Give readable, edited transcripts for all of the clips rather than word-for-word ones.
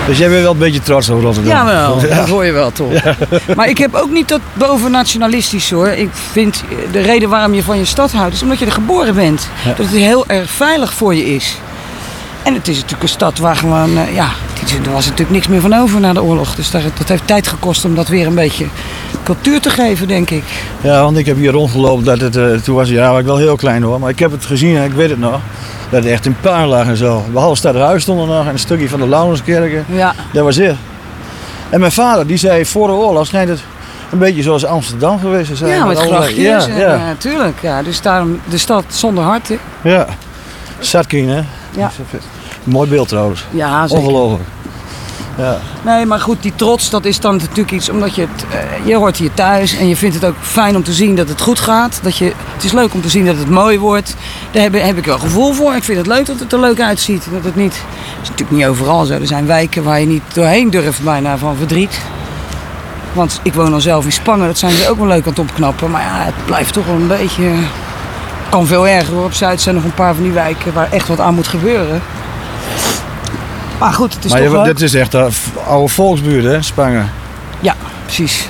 Dus jij bent wel een beetje trots op Rotterdam? Jawel, dat hoor je wel toch. Ja. Maar ik heb ook niet dat boven nationalistisch hoor. Ik vind de reden waarom je van je stad houdt, is omdat je er geboren bent. Ja. Dat het heel erg veilig voor je is. En het is natuurlijk een stad waar gewoon, er was natuurlijk niks meer van over na de oorlog. Dus dat heeft tijd gekost om dat weer een beetje cultuur te geven, denk ik. Ja, want ik heb hier rondgelopen, toen was ik wel heel klein hoor. Maar ik heb het gezien en ik weet het nog. Dat het echt in puin lag en zo. Behalve Stadhuis stond er nog en een stukje van de Laurenskerken. Ja. Dat was het. En mijn vader die zei, voor de oorlog schijnt het een beetje zoals Amsterdam geweest te zijn. Ja, met grachtjes. Ja, tuurlijk. Ja, dus daarom de stad zonder hart. Hè? Ja. Zatkin, hè? Ja. Mooi beeld trouwens. Ja, zeker. Ongelooflijk. Ja. Nee, maar goed, die trots, dat is dan natuurlijk iets omdat je hoort hier thuis en je vindt het ook fijn om te zien dat het goed gaat. Het is leuk om te zien dat het mooi wordt. Daar heb ik wel gevoel voor. Ik vind het leuk dat het er leuk uitziet. Dat is natuurlijk niet overal zo. Er zijn wijken waar je niet doorheen durft bijna van verdriet. Want ik woon al zelf in Spangen, dat zijn ze ook wel leuk aan het opknappen. Maar ja, het blijft toch wel een beetje... kan veel erger hoor. Op Zuid zijn nog een paar van die wijken waar echt wat aan moet gebeuren. Maar goed, het is toch leuk. Dit is echt een oude volksbuurt, hè, Spangen? Ja, precies.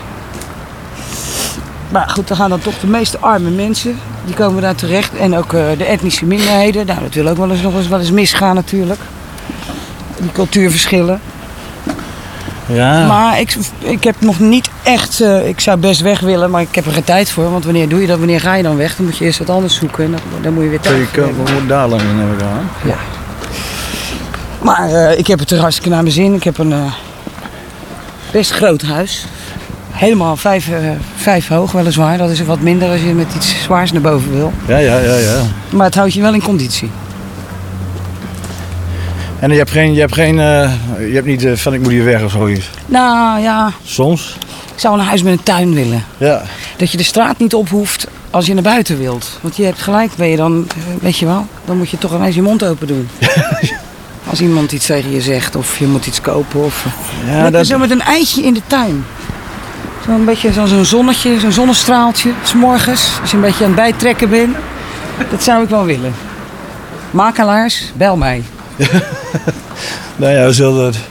Maar goed, dan gaan dan toch de meeste arme mensen, die komen daar terecht. En ook de etnische minderheden. Nou, dat wil ook wel eens misgaan natuurlijk. Die cultuurverschillen. Ja. Maar ik heb nog niet echt... ik zou best weg willen, maar ik heb er geen tijd voor. Want wanneer doe je dat? Wanneer ga je dan weg? Dan moet je eerst wat anders zoeken. En dan moet je weer tijd voor hebben. We moeten daar langs hebben gaan. Ja. Maar ik heb het er hartstikke naar mijn zin. Ik heb een best groot huis. Helemaal 5 hoog weliswaar. Dat is wat minder als je met iets zwaars naar boven wil. Ja. Maar het houdt je wel in conditie. En je hebt niet van ik moet hier weg of zoiets? Nou ja. Soms? Ik zou een huis met een tuin willen. Ja. Dat je de straat niet op hoeft als je naar buiten wilt. Want je hebt gelijk, weet je wel, dan moet je toch ineens je mond open doen. Als iemand iets tegen je zegt of je moet iets kopen. Of zo met een eitje in de tuin. Zo'n beetje zo'n zonnetje, zo'n zonnestraaltje. 's Morgens, als je een beetje aan het bijtrekken bent. Dat zou ik wel willen. Makelaars, bel mij. Nou ja, we zullen het.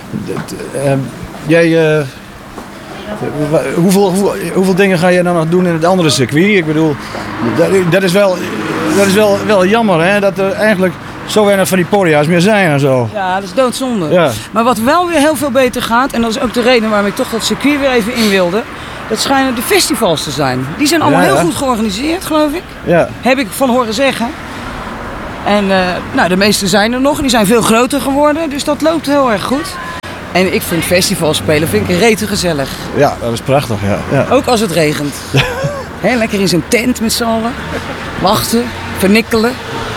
Hoeveel dingen ga je dan nog doen in het andere circuit? Ik bedoel, dat is wel jammer hè, dat er eigenlijk zo weinig van die podia's meer zijn en zo. Ja, dat is doodzonde. Ja. Maar wat wel weer heel veel beter gaat, en dat is ook de reden waarom ik toch dat circuit weer even in wilde, dat schijnen de festivals te zijn. Die zijn allemaal heel goed georganiseerd, geloof ik. Ja. Heb ik van horen zeggen. En de meeste zijn er nog en die zijn veel groter geworden, dus dat loopt heel erg goed. En ik vind festival spelen rete gezellig. Ja, dat is prachtig, ja. Ook als het regent. Lekker in zo'n tent met z'n allen. Wachten, vernikkelen.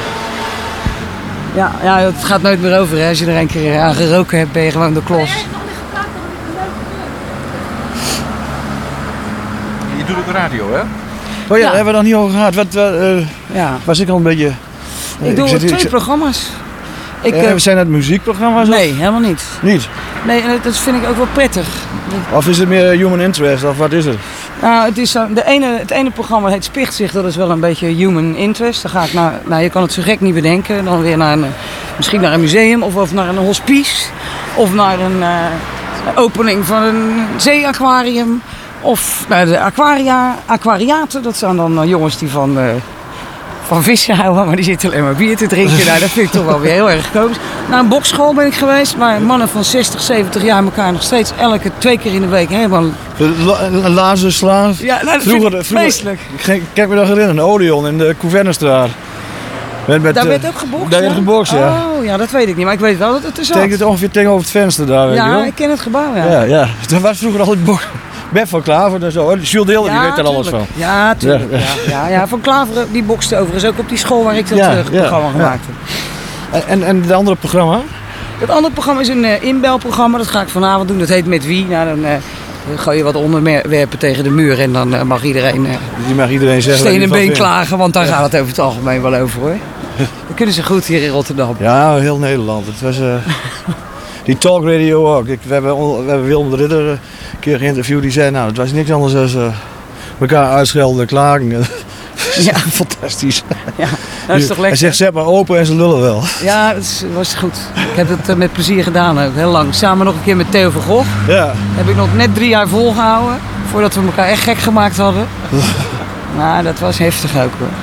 Ja, het gaat nooit meer over. Hè. Als je er een keer aan geroken hebt, ben je gewoon de klos. Je doet ook radio, hè? Oh ja, daar hebben we het nog niet over gehad. Was ik al een beetje... Ik doe 2 programma's. Zijn dat muziekprogramma's? Nee, helemaal niet. Niet? Nee, en dat vind ik ook wel prettig. Of is het meer human interest, of wat is het? Nou, het is het ene programma heet Spichtzicht, dat is wel een beetje human interest. Dan ga ik je kan het zo gek niet bedenken. Dan weer misschien naar een museum of naar een hospice. Of naar een opening van een zeeaquarium. Of naar de aquariaten. Dat zijn dan jongens die van vissen houden, maar die zitten alleen maar bier te drinken. Nou, dat vind ik toch wel weer heel erg komisch. Naar een bokschool ben ik geweest, waar mannen van 60, 70 jaar elkaar nog steeds 2 keer in de week helemaal... Lazen slaan? Ja, dat vroeger vreselijk. Ik heb me nog herinneren, een Odeon in de Couvernestraat. Daar werd ook gebokst? Daar werd gebokst, ja. Oh, ja, dat weet ik niet, maar ik weet wel dat het er zat. Het ongeveer tegenover het venster daar, weet je wel? Ja, ik ken het gebouw, ja. Dat was vroeger altijd boksen. Bert van Klaveren en zo. Jules Deelder, die weet er alles van. Ja, tuurlijk. Ja, Van Klaveren die bokste overigens ook op die school waar ik dat programma gemaakt heb. En het andere programma? Het andere programma is een inbelprogramma. Dat ga ik vanavond doen. Dat heet Met Wie. Nou, dan gooi je wat onderwerpen tegen de muur en dan mag iedereen zeggen steen en been klagen. Want daar gaat het over het algemeen wel over, hoor. Dat kunnen ze goed hier in Rotterdam. Ja, heel Nederland. Het was... Die talkradio ook. We hebben Willem de Ridder een keer geïnterviewd. Die zei, nou, het was niks anders dan elkaar uitschelden, klagen. Ja. Fantastisch. Ja, dat is toch Hij lekker. zegt, zet maar open en ze lullen wel. Ja, dat was goed. Ik heb het met plezier gedaan ook, heel lang. Samen nog een keer met Theo van Gogh. Ja. Heb ik nog net 3 jaar volgehouden. Voordat we elkaar echt gek gemaakt hadden. Nou, dat was heftig ook hoor.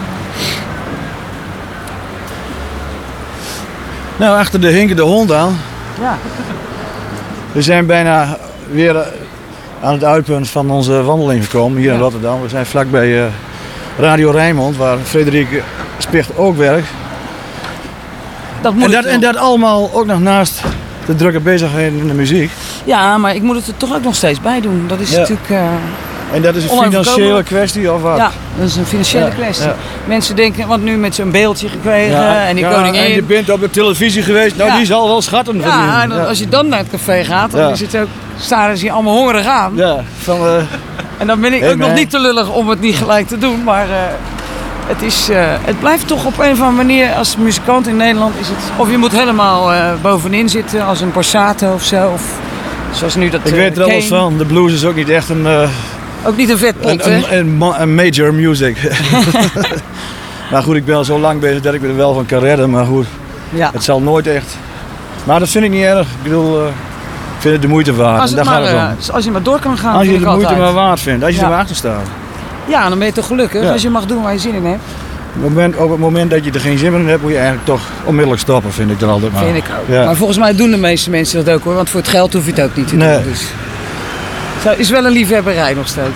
Nou, achter de hinkende hond aan. Ja. We zijn bijna weer aan het uitpunt van onze wandeling gekomen hier in Rotterdam. We zijn vlakbij Radio Rijnmond, waar Frederik Spicht ook werkt. Dat moet En dat allemaal ook nog naast de drukke bezigheden in de muziek. Ja, maar ik moet het er toch ook nog steeds bij doen. Dat is natuurlijk... En dat is een Onoverkomelijk. financiële kwestie of wat? Ja, dat is een financiële kwestie. ja. Mensen denken, want nu met zo'n beeldje gekregen en die koningin. En je bent op de televisie geweest, nou Ja. die zal wel schatten verdienen. Ja, en als je dan naar het café gaat, dan Ja. is het ook, staren ze je allemaal hongerig aan. Ja, van... En dan ben ik Hey, ook nog man. niet te lullig om het niet gelijk te doen. Maar het blijft toch op een of andere manier, als muzikant in Nederland is het... Of je moet helemaal bovenin zitten als een Borsato of zo. Of zoals nu dat Ik weet er alles Kane. van, de blues is ook niet echt een Ook niet een vetpot, hè? een major music. Maar goed, ik ben al zo lang bezig dat ik me er wel van kan redden, maar goed, Ja. het zal nooit echt... Maar dat vind ik niet erg, ik bedoel, ik vind het de moeite waard. Als, En het daar gaat maar, het om. als je maar door kan gaan, Als je vind de ik moeite altijd. maar waard vindt, als je Ja. er maar achter staat. Ja, dan ben je toch gelukkig Ja. als je mag doen waar je zin in hebt. Op het moment dat je er geen zin meer in hebt, moet je eigenlijk toch onmiddellijk stoppen, vind ik dan altijd maar. Vind ik ook. Ja. Maar volgens mij doen de meeste mensen dat ook hoor. Want voor het geld hoef je het ook niet te Nee. doen. Dus. Het is wel een liefhebberij nog steeds.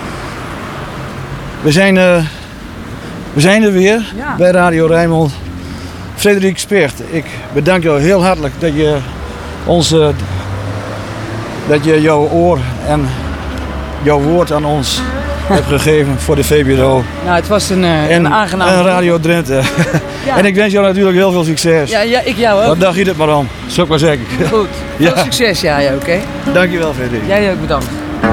We zijn er weer Ja. bij Radio Rijnmond. Frederik Spicht, ik bedank jou heel hartelijk dat je jouw oor en jouw woord aan ons hebt gegeven voor de VPRO Nou, het was een en aangenaam. Radio Drenthe. Ja. En ik wens jou natuurlijk heel veel succes. Ja, ik jou ook. Wat dacht je het maar om? Zou ik maar zeggen. Goed. Veel Ja. succes jij ook, hè? Dankjewel, Frederik. Jij ook bedankt.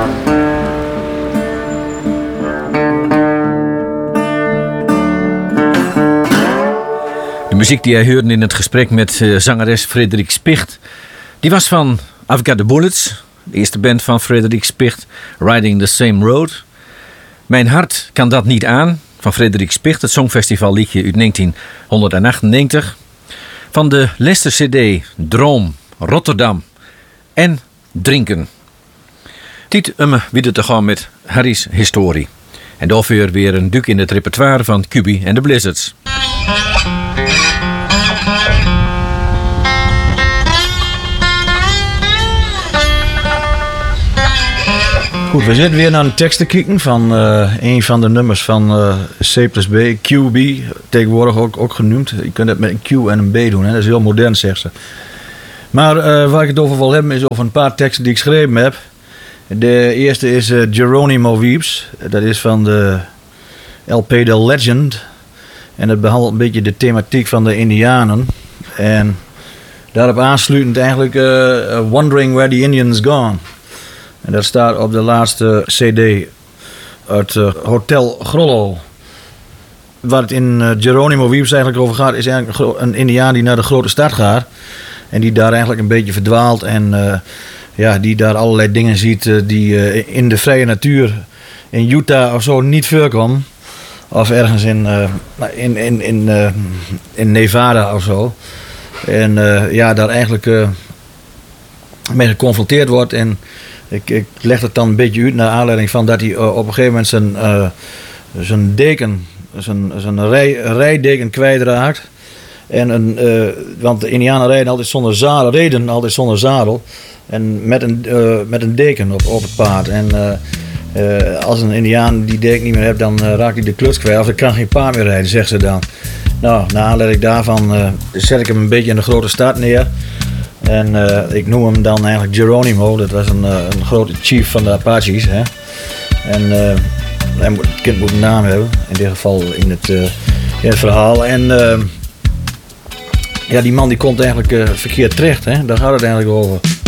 De muziek die jij hoorde in het gesprek met zangeres Frederik Spicht, die was van I've Got the Bullets, de eerste band van Frederik Spicht, Riding the Same Road. Mijn hart kan dat niet aan, van Frederik Spicht, het Songfestival liedje uit 1998. Van de Lester CD, Droom, Rotterdam en Drinken. Tiet weer te gaan met Harry's Historie. En daarvoor weer een duik in het repertoire van Cubi en de Blizzards. Goed, we zitten weer naar een tekst te kijken van een van de nummers van C+B, QB, tegenwoordig ook genoemd. Je kunt het met een Q en een B doen, hè? Dat is heel modern, zegt ze. Maar waar ik het over wil hebben is over een paar teksten die ik geschreven heb. De eerste is Geronimo Weeps, dat is van de LP The Legend. En dat behandelt een beetje de thematiek van de Indianen. En daarop aansluitend eigenlijk Wondering Where the Indians Gone. En dat staat op de laatste CD uit Hotel Grollo. Waar het in Geronimo Weeps eigenlijk over gaat, is eigenlijk een Indiaan die naar de grote stad gaat. En die daar eigenlijk een beetje verdwaalt. En die daar allerlei dingen ziet die in de vrije natuur in Utah of zo niet voorkomen. Of ergens in Nevada of zo. En daar eigenlijk mee geconfronteerd wordt. En ik leg het dan een beetje uit naar aanleiding van dat hij op een gegeven moment zijn deken, zijn rijdeken kwijtraakt. Want de Indianen reden altijd zonder zadel. En met een deken op het paard. En als een Indiaan die deken niet meer heeft, dan raakt hij de kluts kwijt. Of dan kan geen paard meer rijden, zegt ze dan. Nou, naar aanleiding daarvan zet ik hem een beetje in de grote stad neer. En ik noem hem dan eigenlijk Geronimo. Dat was een grote chief van de Apaches. Hè? En het kind moet een naam hebben. In dit geval in het verhaal. En die man die komt eigenlijk verkeerd terecht. Hè? Daar gaat het eigenlijk over.